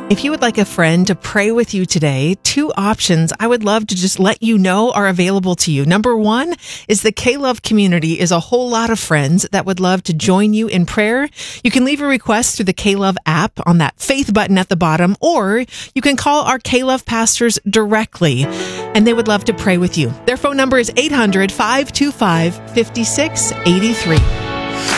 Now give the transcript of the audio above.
If you would like a friend to pray with you today, two options I would love to just let you know are available to you. Number one is the K-Love community is a whole lot of friends that would love to join you in prayer. You can leave a request through the K-Love app on that faith button at the bottom, or you can call our K-Love pastors directly, and they would love to pray with you. Their phone number is 800-525-5683.